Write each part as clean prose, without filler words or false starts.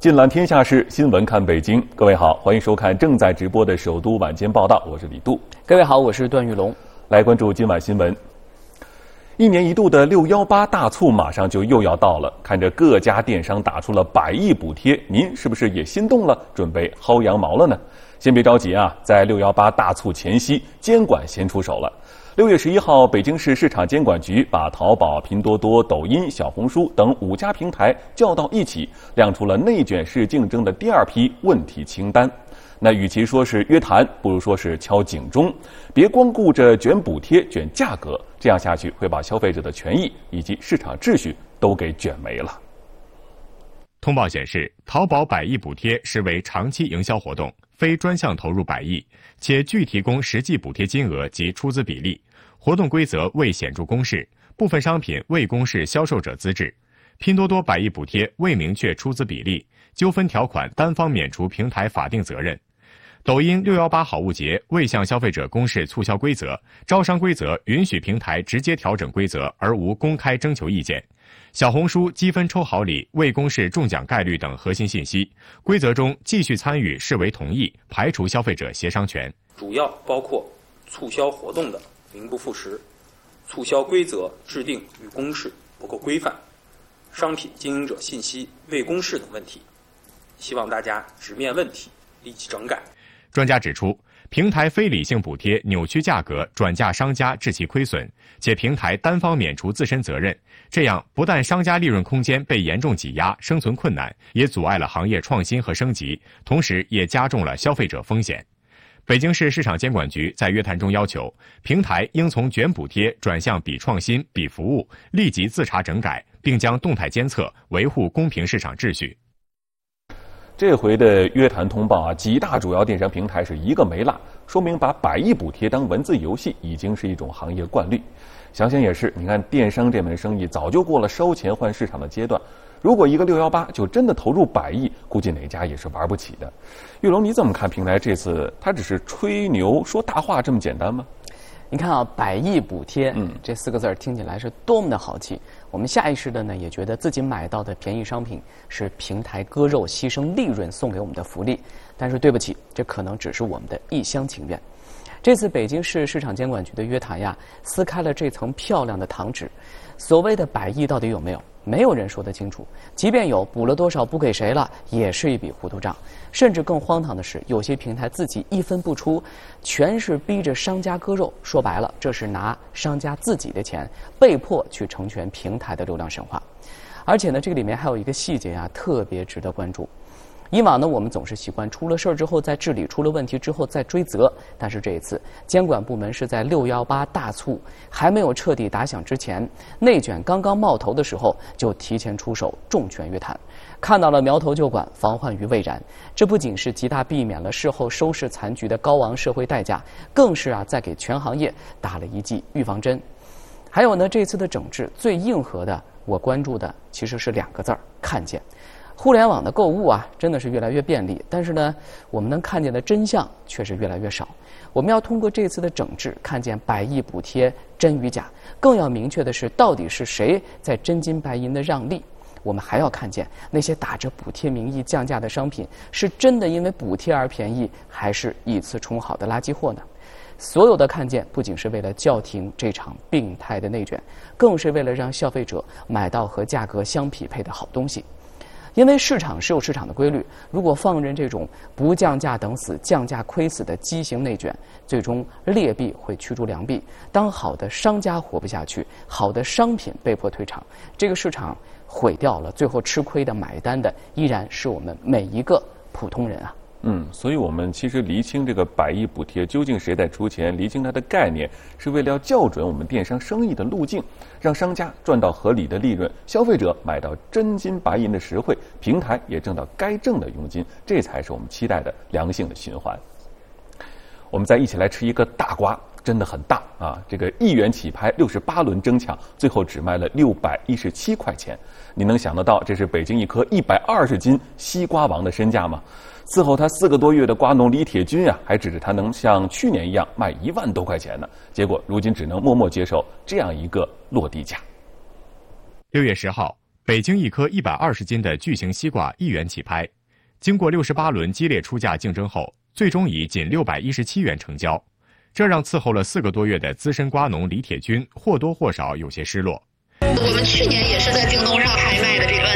尽览天下事，新闻看北京。各位好，欢迎收看正在直播的首都晚间报道，我是李杜。 各位好，我是段玉龙。 来关注今晚新闻。一年一度的618大促马上就又要到了，看着各家电商打出了100亿补贴，您是不是也心动了，准备薅羊毛了呢？先别着急啊，在618大促前夕，监管先出手了。6月11号，北京市市场监管局把淘宝、拼多多、抖音、小红书等5家平台叫到一起，亮出了内卷式竞争的第2批问题清单。那与其说是约谈，不如说是敲警钟。别光顾着卷补贴、卷价格，这样下去会把消费者的权益以及市场秩序都给卷没了。 通报显示，淘宝100亿补贴实为长期营销活动，非专项投入100亿，且拒提供实际补贴金额及出资比例，活动规则未显著公示，部分商品未公示销售者资质。拼多多100亿补贴未明确出资比例，纠纷条款单方免除平台法定责任。抖音618好物节未向消费者公示促销规则，招商规则允许平台直接调整规则而无公开征求意见。小红书积分抽好礼未公示中奖概率等核心信息，规则中继续参与视为同意，排除消费者协商权。 主要包括促销活动的名不副实，促销规则制定与公示不够规范，商品经营者信息未公示等问题，希望大家直面问题，立即整改。 专家指出，平台非理性补贴扭曲价格，转嫁商家致其亏损，且平台单方免除自身责任，这样不但商家利润空间被严重挤压，生存困难，也阻碍了行业创新和升级，同时也加重了消费者风险。北京市市场监管局在约谈中要求，平台应从卷补贴转向比创新、比服务，立即自查整改，并将动态监测，维护公平市场秩序。 这回的约谈通报啊，几大主要电商平台是一个没落，说明把100亿补贴当文字游戏已经是一种行业惯例。想想也是，你看电商这门生意早就过了烧钱换市场的阶段，如果一个618就真的投入100亿，估计哪家也是玩不起的。玉龙，你怎么看平台这次他只是吹牛说大话这么简单吗？ 你看啊，100亿补贴，这4个字听起来是多么的豪气。我们下意识的呢，也觉得自己买到的便宜商品是平台割肉牺牲利润送给我们的福利。但是对不起，这可能只是我们的一厢情愿。这次北京市市场监管局的约谈呀，撕开了这层漂亮的糖纸。所谓的100亿到底有没有？没有人说得清楚。即便有，补了多少补给谁了，也是一笔糊涂账。甚至更荒唐的是，有些平台自己一分不出，全是逼着商家割肉。说白了，这是拿商家自己的钱，被迫去成全平台的流量神话。而且呢，这个里面还有一个细节啊，特别值得关注。以往呢，我们总是习惯出了事儿之后再治理，出了问题之后再追责。但是这一次，监管部门是在618大促还没有彻底打响之前，内卷刚刚冒头的时候，就提前出手，重拳约谈。看到了苗头就管，防患于未然。这不仅是极大避免了事后收拾残局的高昂社会代价，更是在给全行业打了一剂预防针。还有呢，这次的整治最硬核的，我关注的其实是2个字儿：看见。互联网的购物啊，真的是越来越便利，但是呢，我们能看见的真相却是越来越少。我们要通过这次的整治，看见100亿补贴真与假，更要明确的是，到底是谁在真金白银的让利。我们还要看见那些打着补贴名义降价的商品，是真的因为补贴而便宜，还是以次充好的垃圾货呢？所有的看见，不仅是为了叫停这场病态的内卷，更是为了让消费者买到和价格相匹配的好东西。因为市场是有市场的规律，如果放任这种不降价等死、降价亏死的畸形内卷，最终劣币会驱逐良币。当好的商家活不下去，好的商品被迫退场，这个市场毁掉了，最后吃亏的、买单的依然是我们每一个普通人啊。 所以我们其实厘清这个100亿补贴究竟谁在出钱，厘清它的概念，是为了要校准我们电商生意的路径，让商家赚到合理的利润，消费者买到真金白银的实惠，平台也挣到该挣的佣金，这才是我们期待的良性的循环。我们再一起来吃一个大瓜，真的很大啊！这个1元起拍68轮争抢，最后只卖了617块钱。你能想得到这是北京一颗120斤西瓜王的身价吗？伺候他4个多月的瓜农李铁军啊，还指着他能像去年一样卖1万多块钱呢。结果如今只能默默接受这样一个落地价。 6月10号， 北京一颗120斤的巨型西瓜1元起拍，经过68轮激烈出价竞争后，最终以仅617元成交，这让伺候了4个多月的资深瓜农李铁军或多或少有些失落。 我们去年也是在京东上拍卖的这个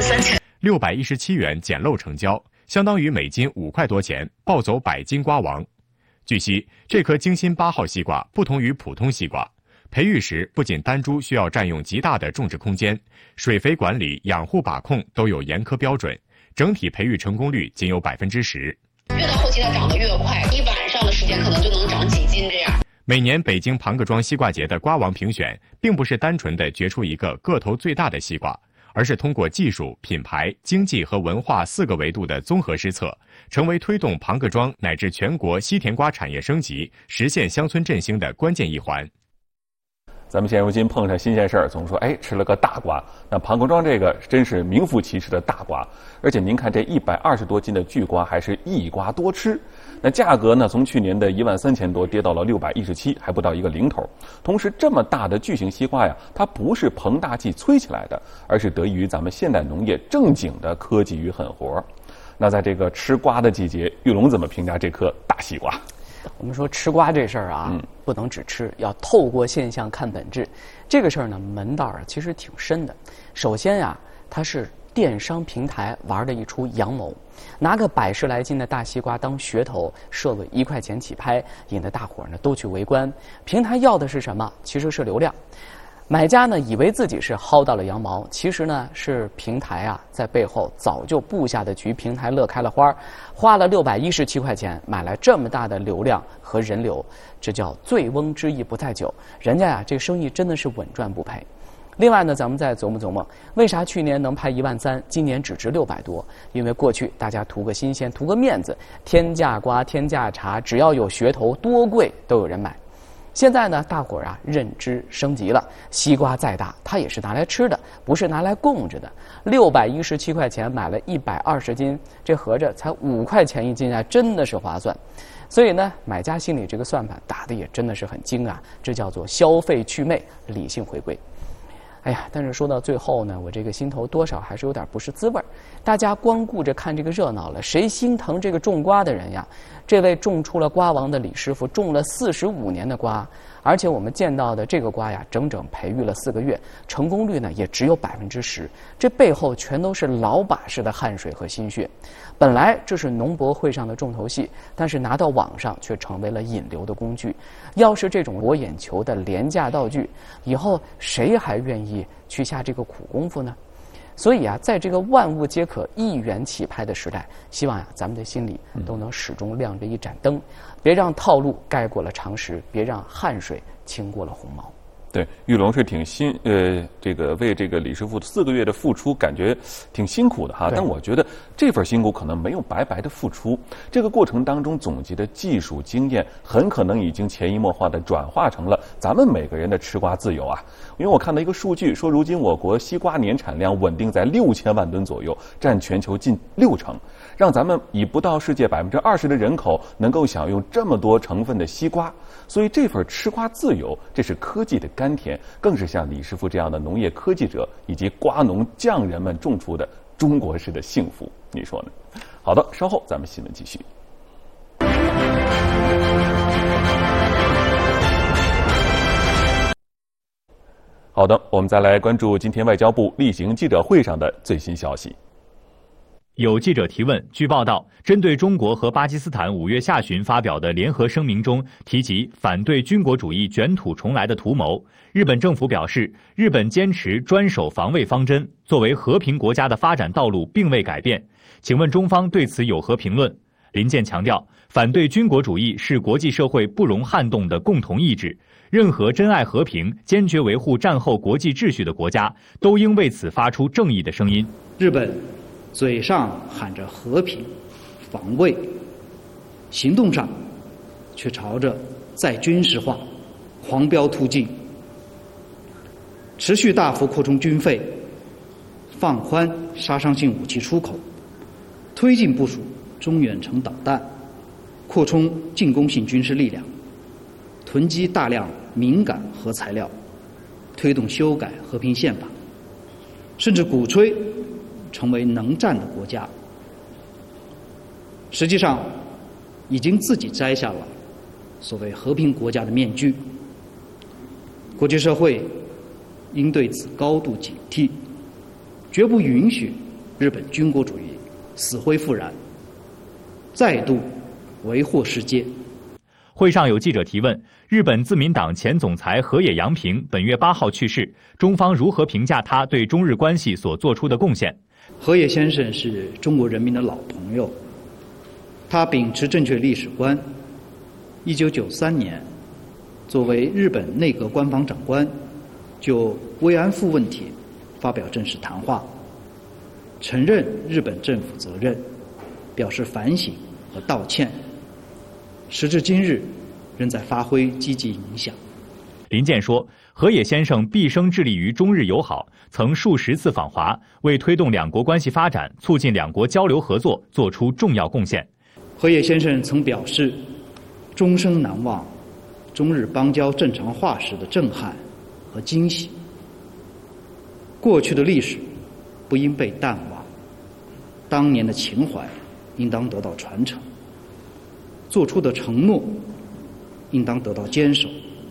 13617元捡漏成交，相当于每斤5块多钱，抱走100斤瓜王。据悉，这颗京新8号西瓜不同于普通西瓜，培育时不仅单株需要占用极大的种植空间，水肥管理、养护把控都有严苛标准，整体培育成功率仅有10%。 越到后期它长得越快，一晚上的时间可能就能长几斤这样。 每年北京庞各庄西瓜节的瓜王评选，并不是单纯的决出一个个头最大的西瓜，而是通过技术、品牌、经济和文化4个维度的综合施策，成为推动庞各庄乃至全国西甜瓜产业升级、实现乡村振兴的关键一环。 咱们现如今碰上新鲜事儿，总说吃了个大瓜。那庞各庄这个真是名副其实的大瓜，而且您看这120多斤的巨瓜还是一瓜多吃。那价格呢，从去年的13000多跌到了617，还不到一个零头。同时，这么大的巨型西瓜呀，它不是膨大剂催起来的，而是得益于咱们现代农业正经的科技与狠活。那在这个吃瓜的季节，玉龙怎么评价这颗大西瓜？ 我们说吃瓜这事儿啊，不能只吃，要透过现象看本质。这个事儿呢，门道啊其实挺深的。首先呀，它是电商平台玩的一出阳谋，拿个110来斤的大西瓜当噱头，设个1块钱起拍，引得大伙儿呢都去围观。平台要的是什么？其实是流量。买家呢以为自己是薅到了羊毛，其实呢是平台啊在背后早就布下的局，平台乐开了花，花了617块钱买来这么大的流量和人流，这叫醉翁之意不在酒，人家呀这生意真的是稳赚不赔。另外呢，咱们再琢磨琢磨，为啥去年能拍13000，今年只值600多？因为过去大家图个新鲜，图个面子，天价瓜、天价茶，只要有噱头，多贵都有人买。现在呢，大伙儿啊认知升级了，西瓜再大，它也是拿来吃的，不是拿来供着的。617块钱买了120斤，这合着才5块钱一斤啊，真的是划算。所以呢，买家心里这个算盘打得也真的是很精啊，这叫做消费祛魅，理性回归。哎呀，但是说到最后呢，我这个心头多少还是有点不是滋味儿。大家光顾着看这个热闹了，谁心疼这个种瓜的人呀？这位种出了瓜王的李师傅种了45年的瓜，而且我们见到的这个瓜呀，整整培育了4个月，成功率呢也只有10%。这背后全都是老把式的汗水和心血。本来这是农博会上的重头戏，但是拿到网上却成为了引流的工具。要是这种博眼球的廉价道具，以后谁还愿意去下这个苦功夫呢？所以啊，在这个万物皆可1元起拍的时代，希望呀，咱们的心里都能始终亮着一盏灯，别让套路盖过了常识，别让汗水倾过了鸿毛。 对，玉龙是挺这个为这个李师傅4个月的付出，感觉挺辛苦的哈。但我觉得这份辛苦可能没有白白的付出，这个过程当中总结的技术经验，很可能已经潜移默化的转化成了咱们每个人的吃瓜自由啊。因为我看到一个数据说，如今我国西瓜年产量稳定在6000万吨左右，占全球近60%，让咱们以不到世界20%的人口能够享用这么多成分的西瓜。所以这份吃瓜自由，这是科技的甘甜，更是像李师傅这样的农业科技者以及瓜农匠人们种出的中国式的幸福，你说呢？好的，稍后咱们新闻继续。好的，我们再来关注今天外交部例行记者会上的最新消息。 有记者提问，据报道，针对中国和巴基斯坦5月下旬发表的联合声明中提及反对军国主义卷土重来的图谋，日本政府表示，日本坚持专守防卫方针，作为和平国家的发展道路并未改变。请问中方对此有何评论？林健强调，反对军国主义是国际社会不容撼动的共同意志，任何珍爱和平、坚决维护战后国际秩序的国家都应为此发出正义的声音。 日本嘴上喊着和平、防卫，行动上却朝着再军事化、狂飙突进，持续大幅扩充军费，放宽杀伤性武器出口，推进部署中远程导弹，扩充进攻性军事力量，囤积大量敏感核材料，推动修改和平宪法， 甚至鼓吹成为能战的国家，实际上已经自己摘下了所谓和平国家的面具。国际社会应对此高度警惕，绝不允许日本军国主义死灰复燃，再度为祸世界。 会上有记者提问，日本自民党前总裁河野洋平本月8号去世，中方如何评价他对中日关系所做出的贡献？ 河野先生是中国人民的老朋友，他秉持正确历史观，1993年作为日本内阁官房长官，就慰安妇问题发表正式谈话，承认日本政府责任，表示反省和道歉。时至今日，仍在发挥积极影响。 林健说，河野先生毕生致力于中日友好，曾数十次访华，为推动两国关系发展、促进两国交流合作做出重要贡献。 河野先生曾表示，终生难忘中日邦交正常化时的震撼和惊喜。过去的历史不应被淡忘，当年的情怀应当得到传承，做出的承诺应当得到坚守。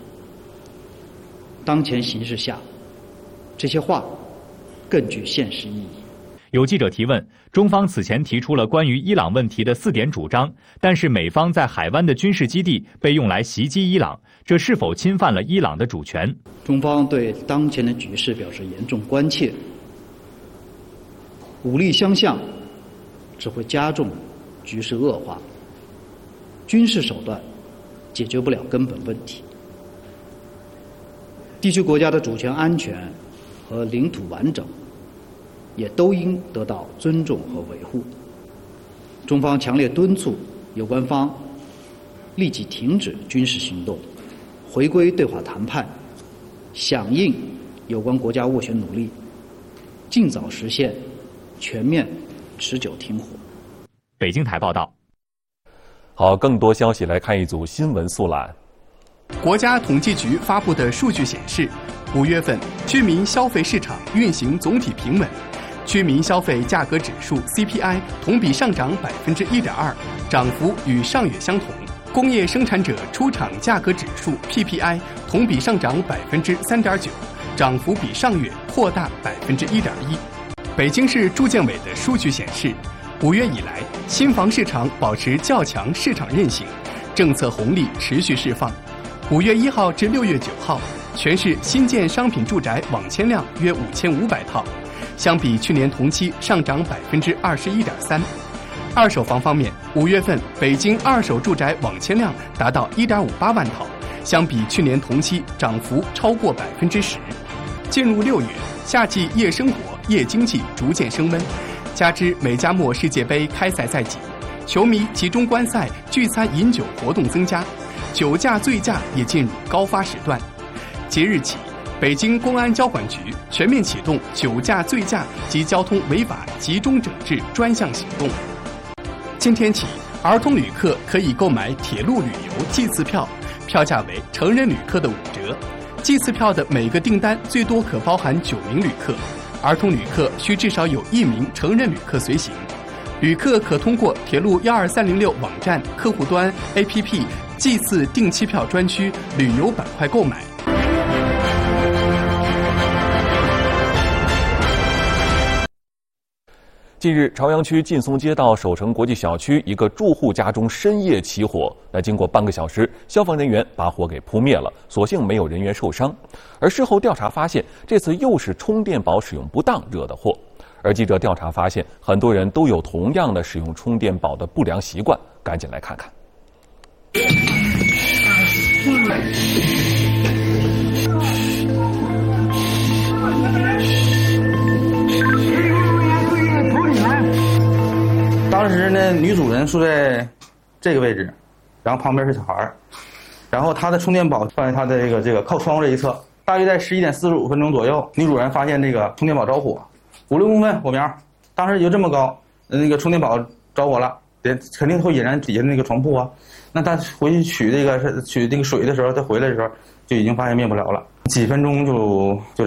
当前形势下，这些话更具现实意义。 有记者提问，中方此前提出了关于伊朗问题的4点主张，但是美方在海湾的军事基地被用来袭击伊朗，这是否侵犯了伊朗的主权？ 中方对当前的局势表示严重关切，武力相向只会加重局势恶化，军事手段解决不了根本问题。地区国家的主权安全和领土完整也都应得到尊重和维护。中方强烈敦促有关方立即停止军事行动，回归对话谈判，响应有关国家斡旋努力，尽早实现全面持久停火。 北京台报道。 好，更多消息来看一组新闻速览。 国家统计局发布的数据显示，5月份居民消费市场运行总体平稳，居民消费价格指数 CPI 同比上涨1.2%，涨幅与上月相同。工业生产者出厂价格指数 PPI 同比上涨3.9%，涨幅比上月扩大1.1%。北京市住建委的数据显示，5月以来，新房市场保持较强市场韧性，政策红利持续释放。5月1号至6月9号，全市新建商品住宅网签量约5500套，相比去年同期上涨21.3%。二手房方面，5月份北京二手住宅网签量达到1.58万套，相比去年同期涨幅超过10%。进入6月，夏季夜生活、夜经济逐渐升温，加之美加墨世界杯开赛在即，球迷集中观赛、聚餐饮酒活动增加，酒驾醉驾也进入高发时段。即日起，北京公安交管局全面启动酒驾醉驾及交通违法集中整治专项行动。今天起，儿童旅客可以购买铁路旅游季次票，票价为成人旅客的5折。季次票的每个订单最多可包含9名旅客，儿童旅客需至少有1名成人旅客随行。旅客可通过铁路12306网站客户端 APP 季次定期票专区旅游板块购买。 近日，朝阳区劲松街道首城国际小区一个住户家中深夜起火，经过半个小时，消防人员把火给扑灭了，所幸没有人员受伤。而事后调查发现，这次又是充电宝使用不当惹的祸。而记者调查发现，很多人都有同样的使用充电宝的不良习惯，赶紧来看看。 当时呢，女主人住在这个位置，然后旁边是小孩，然后她的充电宝放在她的这个靠窗户这一侧。大约在11点45分钟左右，女主人发现这个充电宝着火，5、6公分火苗，当时就这么高，那个充电宝着火了，肯定会引燃底下那个床铺啊。那她回去取那个水的时候，她回来的时候就已经发现灭不了了，几分钟就这样。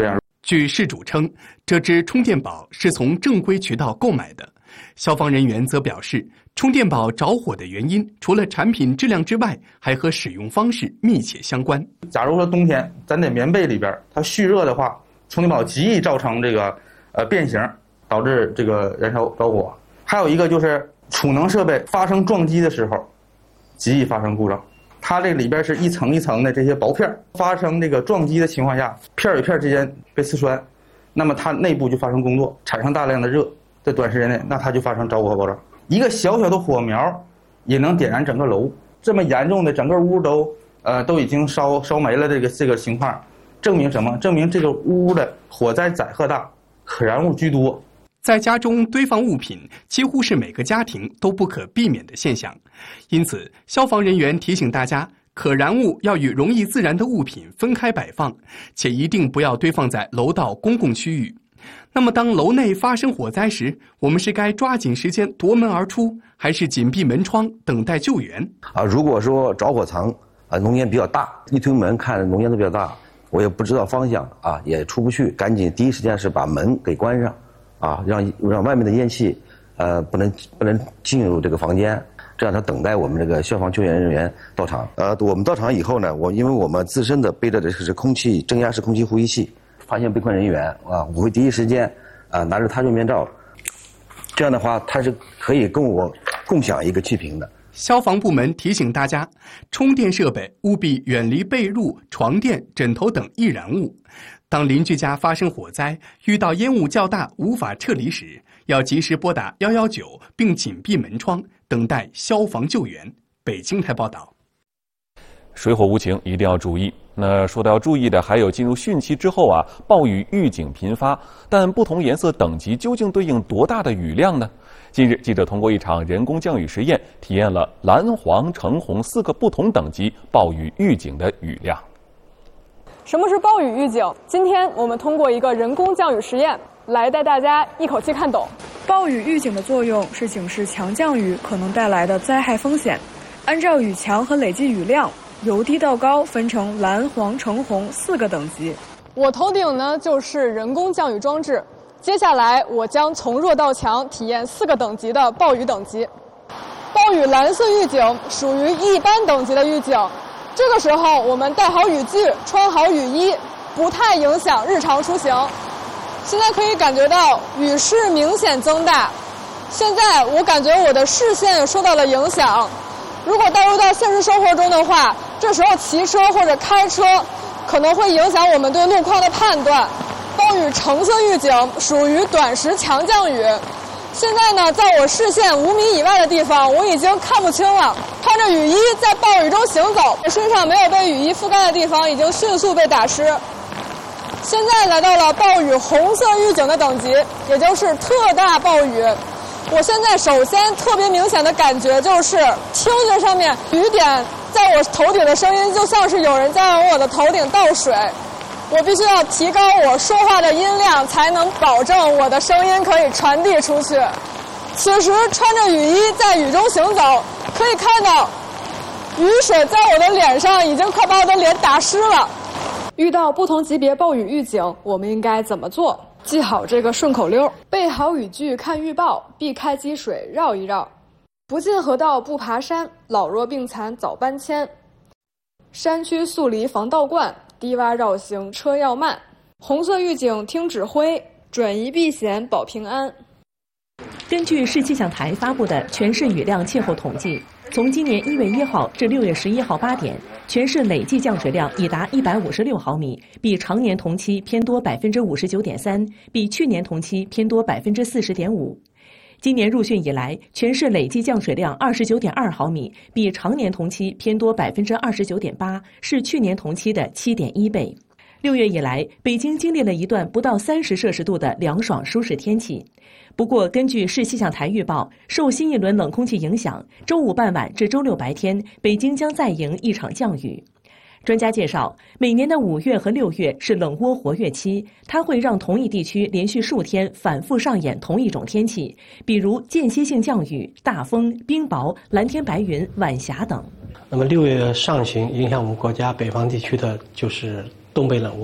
据事主称，这只充电宝是从正规渠道购买的。消防人员则表示，充电宝着火的原因除了产品质量之外，还和使用方式密切相关。 假如说冬天咱在棉被里边它蓄热的话，充电宝极易造成这个变形，导致这个燃烧着火。还有一个就是储能设备发生撞击的时候，极易发生故障。它这里边是一层一层的这些薄片，发生这个撞击的情况下，片与片之间被刺穿，那么它内部就发生工作，产生大量的热，在短时间内，那它就发生着火爆炸。一个小小的火苗也能点燃整个楼，这么严重的整个屋都已经烧没了，这个情况，证明什么？证明这个屋的火灾载荷大，可燃物居多。 在家中堆放物品几乎是每个家庭都不可避免的现象，因此消防人员提醒大家，可燃物要与容易自燃的物品分开摆放，且一定不要堆放在楼道公共区域。那么当楼内发生火灾时，我们是该抓紧时间夺门而出，还是紧闭门窗等待救援？ 如果说着火层浓烟比较大，一推门看浓烟都比较大，我也不知道方向也出不去，赶紧第一时间是把门给关上让外面的烟气不能进入这个房间，这样他等待我们这个消防救援人员到场。我们到场以后呢，因为我们自身的背着的是正压式空气呼吸器，发现被困人员我会第一时间拿着他救面罩，这样的话他是可以跟我共享一个气瓶的。 消防部门提醒大家，充电设备务必远离被褥、床垫、枕头等易燃物。当邻居家发生火灾，遇到烟雾较大无法撤离时，要及时拨打119，并紧闭门窗，等待消防救援。北京台报道。 水火无情，一定要注意。那说到要注意的，还有进入汛期之后暴雨预警频发，但不同颜色等级究竟对应多大的雨量呢？近日，记者通过一场人工降雨实验，体验了蓝、黄、橙、红4个不同等级暴雨预警的雨量。 什么是暴雨预警？今天我们通过一个人工降雨实验，来带大家一口气看懂。暴雨预警的作用是警示强降雨可能带来的灾害风险，按照雨强和累计雨量，由低到高分成蓝、黄、橙、红4个等级。我头顶呢就是人工降雨装置，接下来我将从弱到强体验4个等级的暴雨等级。暴雨蓝色预警属于一般等级的预警，这个时候我们带好雨具，穿好雨衣，不太影响日常出行。现在可以感觉到雨势明显增大，现在我感觉我的视线受到了影响。如果带入到现实生活中的话，这时候骑车或者开车可能会影响我们对路况的判断。暴雨橙色预警属于短时强降雨，现在呢，在我视线5米以外的地方，我已经看不清了。穿着雨衣在暴雨中行走，身上没有被雨衣覆盖的地方已经迅速被打湿。现在来到了暴雨红色预警的等级，也就是特大暴雨。我现在首先特别明显的感觉就是听觉上面雨点在我头顶的声音就像是有人在往我的头顶倒水，我必须要提高我说话的音量，才能保证我的声音可以传递出去。此时穿着雨衣在雨中行走，可以看到雨水在我的脸上已经快把我的脸打湿了。遇到不同级别暴雨预警，我们应该怎么做？记好这个顺口溜：备好雨具看预报，避开积水绕一绕，不进河道不爬山，老弱病残早搬迁，山区速离防倒灌，低洼绕行车要慢。红色预警听指挥，转移避险保平安。 根据市气象台发布的全市雨量气候统计，从今年1月1号至6月11号8点，全市累计降水量已达156毫米，比常年同期偏多59.3%，比去年同期偏多40.5%。今年入汛以来，全市累计降水量29.2毫米，比常年同期偏多29.8%，是去年同期的7.1倍。6月以来，北京经历了一段不到30摄氏度的凉爽舒适天气。不过，根据市气象台预报，受新一轮冷空气影响，周五傍晚至周六白天，北京将再迎一场降雨。专家介绍，每年的5月和6月是冷涡活跃期，它会让同一地区连续数天反复上演同一种天气，比如间歇性降雨、大风、冰雹、蓝天白云、晚霞等。 那么6月上旬影响我们国家北方地区的就是东北冷涡。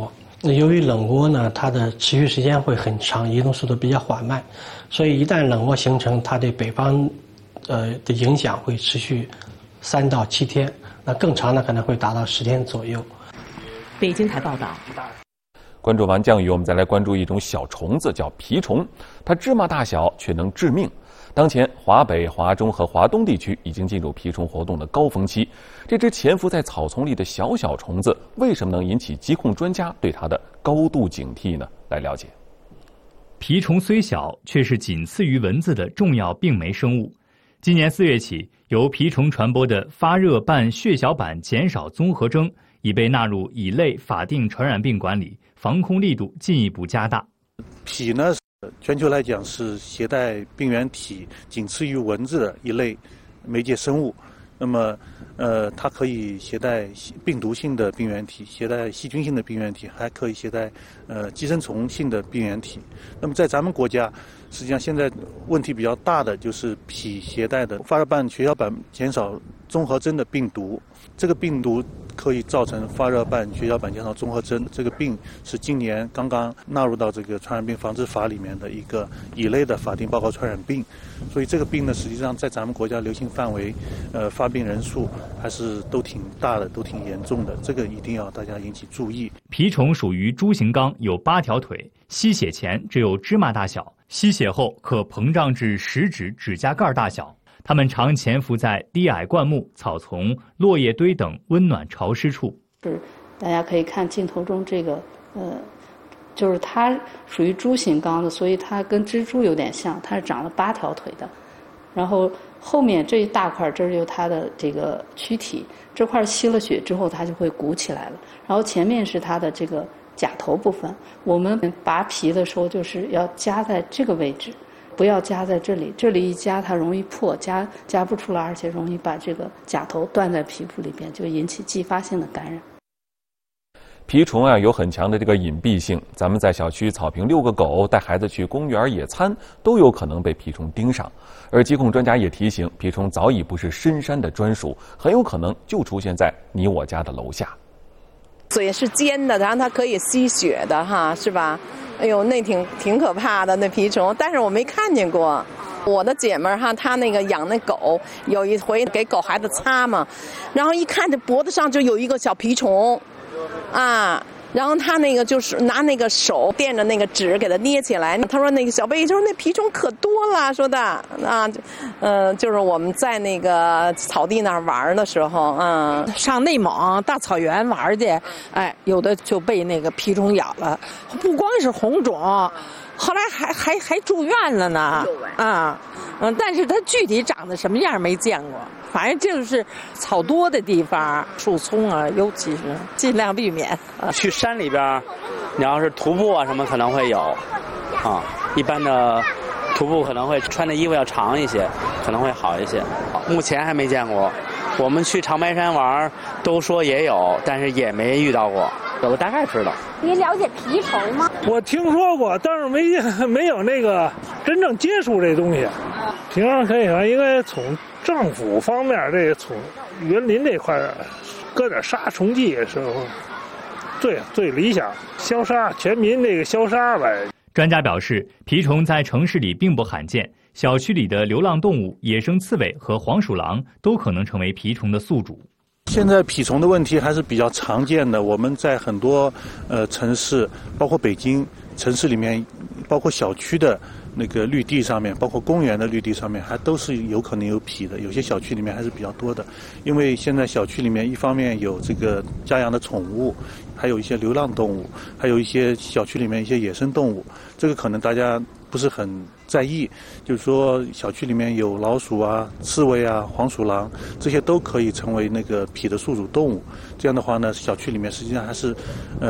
由于冷窝呢，它的持续时间会很长，移动速度比较缓慢，所以一旦冷窝形成，它对北方的影响会持续3到7天，那更长的可能会达到10天左右。 北京台报道。 关注完降雨，我们再来关注一种小虫子，叫蜱虫，它芝麻大小却能致命。当前，华北、华中和华东地区已经进入蜱虫活动的高峰期。这只潜伏在草丛里的小小虫子，为什么能引起疾控专家对它的高度警惕呢？来了解。 蜱虫虽小，却是仅次于蚊子的重要病媒生物。今年4月起，由蜱虫传播的发热伴血小板减少综合征已被纳入乙类法定传染病管理，防控力度进一步加大。 蜱呢，全球来讲是携带病原体仅次于蚊子的一类媒介生物。那么，它可以携带病毒性的病原体，携带细菌性的病原体，还可以携带寄生虫性的病原体。那么在咱们国家，实际上现在问题比较大的就是蜱携带的发热伴血小板减少综合征的病毒。这个病毒可以造成发热伴血小板减少综合征，这个病是今年刚刚纳入到这个传染病防治法里面的一个乙类的法定报告传染病。所以这个病呢，实际上在咱们国家流行范围，发病人数还是都挺大的，都挺严重的，这个一定要大家引起注意。 蜱虫属于蛛形纲，有8条腿，吸血前只有芝麻大小，吸血后可膨胀至食指指甲盖大小。它们常潜伏在低矮灌木、草丛、落叶堆等温暖潮湿处。 是，大家可以看镜头中这个，就是它属于蛛形纲的，所以它跟蜘蛛有点像，它是长了8条腿的。然后后面这一大块，这就是它的这个躯体，这块吸了血之后，它就会鼓起来了。然后前面是它的这个甲头部分。我们拔皮的时候，就是要夹在这个位置。不要夹在这里，这里一夹它容易破，夹不出来，而且容易把这个甲头断在皮肤里边，就引起继发性的感染。 蜱虫啊有很强的这个隐蔽性，咱们在小区草坪遛个狗，带孩子去公园野餐，都有可能被蜱虫盯上。而疾控专家也提醒，蜱虫早已不是深山的专属，很有可能就出现在你我家的楼下。 嘴是尖的，然后它可以吸血的哈，是吧？哎呦，那挺可怕的那蜱虫，但是我没看见过。我的姐们儿哈，她那个养那狗，有一回给狗孩子擦嘛，然后一看这脖子上就有一个小蜱虫，啊，然后她那个就是拿那个手垫着那个纸给它捏起来。她说那个小贝说那蜱虫可多了，说的啊，就是我们在那个草地那儿玩的时候， 上内蒙大草原玩去，哎，有的就被那个蜱虫咬了，不光是红肿，后来还住院了呢，但是它具体长得什么样没见过，反正就是草多的地方，树丛啊，尤其是尽量避免。 去山里边，你要是徒步啊什么可能会有，啊，一般的徒步可能会穿的衣服要长一些，可能会好一些。目前还没见过，我们去长白山玩都说也有，但是也没遇到过。我大概知道。 你了解蜱虫吗？ 我听说过，但是没有那个真正接触这东西。平常可以说，应该从政府方面，这从园林这块搁点杀虫剂是最理想，消杀全民这个消杀呗。 专家表示，蜱虫在城市里并不罕见，小区里的流浪动物、野生刺猬和黄鼠狼都可能成为蜱虫的宿主。 现在蜱虫的问题还是比较常见的，我们在很多城市，包括北京城市里面，包括小区的那个绿地上面，包括公园的绿地上面，还都是有可能有蜱的。有些小区里面还是比较多的，因为现在小区里面一方面有这个家养的宠物，还有一些流浪动物，还有一些小区里面一些野生动物，这个可能大家不是很在意，就是说小区里面有老鼠啊、刺猬啊、黄鼠狼，这些都可以成为那个蜱的宿主动物。这样的话呢，小区里面实际上还是